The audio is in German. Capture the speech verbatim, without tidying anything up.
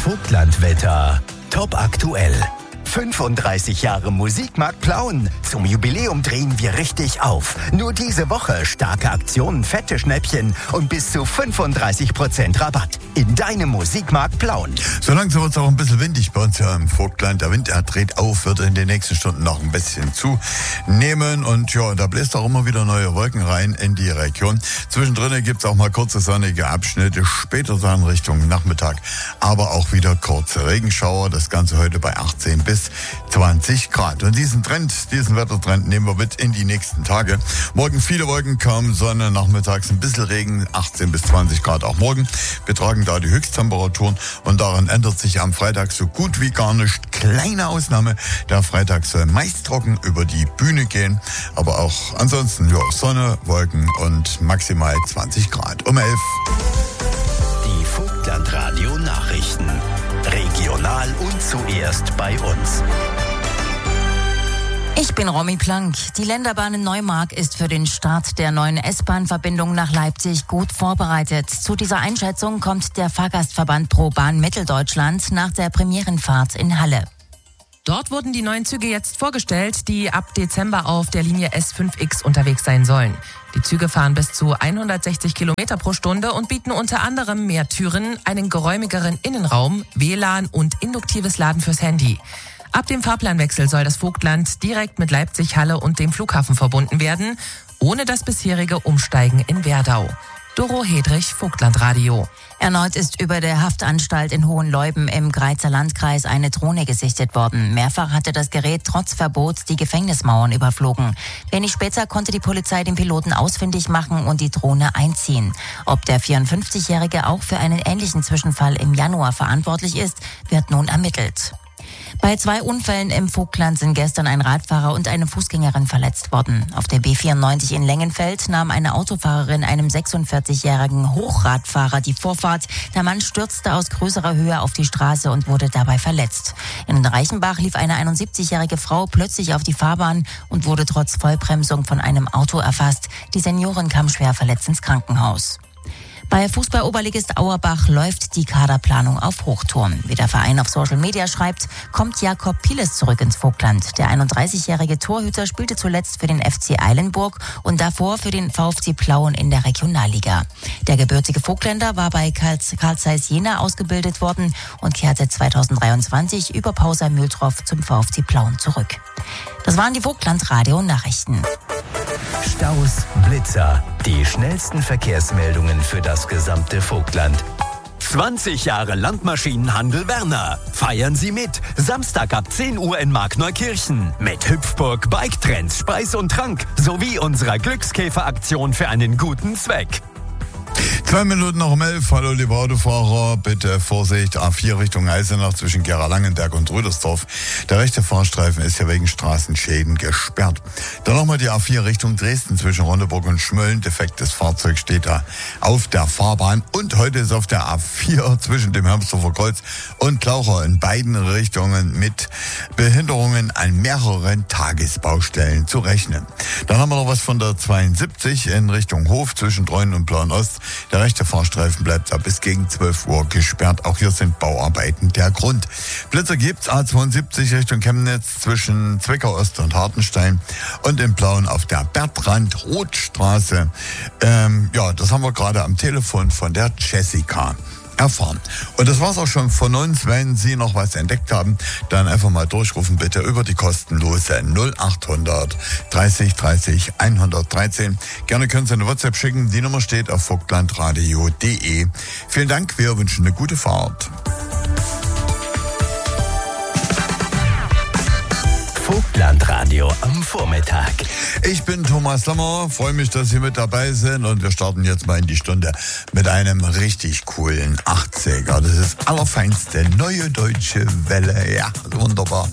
Vogtlandwetter. Top aktuell. fünfunddreißig Jahre Musikmarkt Plauen. Zum Jubiläum drehen wir richtig auf. Nur diese Woche starke Aktionen, fette Schnäppchen und bis zu fünfunddreißig Prozent Rabatt in deinem Musikmarkt Plauen. So langsam wird es auch ein bisschen windig bei uns hier im Vogtland. Der Wind, er dreht auf, wird in den nächsten Stunden noch ein bisschen zunehmen. Und ja, da bläst auch immer wieder neue Wolken rein in die Region. Zwischendrin gibt es auch mal kurze sonnige Abschnitte, später dann Richtung Nachmittag. Aber auch wieder kurze Regenschauer. Das Ganze heute bei achtzehn bis zwanzig Grad. Und diesen Trend, diesen Wettertrend nehmen wir mit in die nächsten Tage. Morgen viele Wolken, kaum Sonne, nachmittags ein bisschen Regen, achtzehn bis zwanzig Grad auch morgen. Wir tragen da die Höchsttemperaturen und daran ändert sich am Freitag so gut wie gar nichts. Kleine Ausnahme, der Freitag soll meist trocken über die Bühne gehen, aber auch ansonsten ja, Sonne, Wolken und maximal zwanzig Grad. Um elf. Die Vogtlandradio Nachrichten. Regional und zuerst bei uns. Ich bin Romy Plank. Die Länderbahn in Neumark ist für den Start der neuen S-Bahn-Verbindung nach Leipzig gut vorbereitet. Zu dieser Einschätzung kommt der Fahrgastverband Pro Bahn Mitteldeutschland nach der Premierenfahrt in Halle. Dort wurden die neuen Züge jetzt vorgestellt, die ab Dezember auf der Linie S fünf X unterwegs sein sollen. Die Züge fahren bis zu hundertsechzig Kilometer pro Stunde und bieten unter anderem mehr Türen, einen geräumigeren Innenraum, W L A N und induktives Laden fürs Handy. Ab dem Fahrplanwechsel soll das Vogtland direkt mit Leipzig, Halle und dem Flughafen verbunden werden, ohne das bisherige Umsteigen in Werdau. Doro Hedrich, Vogtlandradio. Erneut ist über der Haftanstalt in Hohenleuben im Greizer Landkreis eine Drohne gesichtet worden. Mehrfach hatte das Gerät trotz Verbots die Gefängnismauern überflogen. Wenig später konnte die Polizei den Piloten ausfindig machen und die Drohne einziehen. Ob der vierundfünfzigjährige auch für einen ähnlichen Zwischenfall im Januar verantwortlich ist, wird nun ermittelt. Bei zwei Unfällen im Vogtland sind gestern ein Radfahrer und eine Fußgängerin verletzt worden. Auf der B vierundneunzig in Lengenfeld nahm eine Autofahrerin einem sechsundvierzigjährigen Hochradfahrer die Vorfahrt. Der Mann stürzte aus größerer Höhe auf die Straße und wurde dabei verletzt. In Reichenbach lief eine einundsiebzigjährige Frau plötzlich auf die Fahrbahn und wurde trotz Vollbremsung von einem Auto erfasst. Die Seniorin kam schwer verletzt ins Krankenhaus. Bei Fußball-Oberligist Auerbach läuft die Kaderplanung auf Hochtouren. Wie der Verein auf Social Media schreibt, kommt Jakob Piles zurück ins Vogtland. Der einunddreißigjährige Torhüter spielte zuletzt für den F C Eilenburg und davor für den VfC Plauen in der Regionalliga. Der gebürtige Vogtländer war bei Karl Zeiss Jena ausgebildet worden und kehrte zweitausenddreiundzwanzig über Pausa Mühltroff zum VfC Plauen zurück. Das waren die Vogtlandradio-Nachrichten. Staus, Blitzer, die schnellsten Verkehrsmeldungen für das gesamte Vogtland. zwanzig Jahre Landmaschinenhandel Werner. Feiern Sie mit. Samstag ab zehn Uhr in Markneukirchen. Mit Hüpfburg, Bike-Trends, Speis und Trank sowie unserer Glückskäferaktion für einen guten Zweck. Zwei Minuten noch um elf. Hallo, liebe Autofahrer. Bitte Vorsicht. A vier Richtung Eisenach zwischen Gera-Langenberg und Rüdersdorf. Der rechte Fahrstreifen ist hier wegen Straßenschäden gesperrt. Dann nochmal die A vier Richtung Dresden zwischen Ronneburg und Schmölln. Defektes Fahrzeug steht da auf der Fahrbahn. Und heute ist auf der A vier zwischen dem Hermsdorfer Kreuz und Klaucher in beiden Richtungen mit Behinderungen an mehreren Tagesbaustellen zu rechnen. Dann haben wir noch was von der zweiundsiebzig in Richtung Hof zwischen Treuen und Plauen-Ost. Der rechte Fahrstreifen bleibt da bis gegen zwölf Uhr gesperrt. Auch hier sind Bauarbeiten der Grund. Blitzer gibt's A zweiundsiebzig Richtung Chemnitz zwischen Zwickau Ost und Hartenstein und in Plauen auf der Bertrand-Roth-Straße. Ähm, ja, das haben wir gerade am Telefon von der Jessica erfahren. Und das war's auch schon von uns. Wenn Sie noch was entdeckt haben, dann einfach mal durchrufen bitte über die kostenlose null achthundert dreißig dreißig hundertdreizehn. Gerne können Sie eine WhatsApp schicken. Die Nummer steht auf vogtlandradio punkt de. Vielen Dank. Wir wünschen eine gute Fahrt. Vogtlandradio am Vormittag. Ich bin Thomas Sommer, freue mich, dass Sie mit dabei sind und wir starten jetzt mal in die Stunde mit einem richtig coolen achtziger. Das ist allerfeinste neue deutsche Welle. Ja, wunderbar.